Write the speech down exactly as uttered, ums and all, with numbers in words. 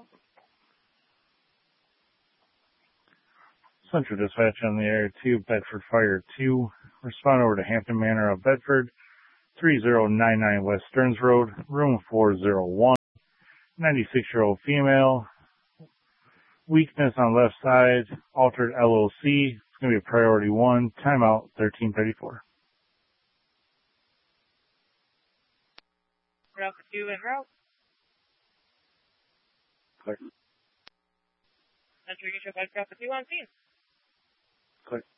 Central Dispatch on the air two, Bedford Fire two. Respond over to Hampton Manor of Bedford, three zero nine nine West Stearns Road, room four oh one. ninety-six-year-old female. Weakness on left side, altered L O C. It's going to be a priority one. Timeout thirteen thirty-four. Route two en route. Click. Entering Bishop Alpha two on scene. Click.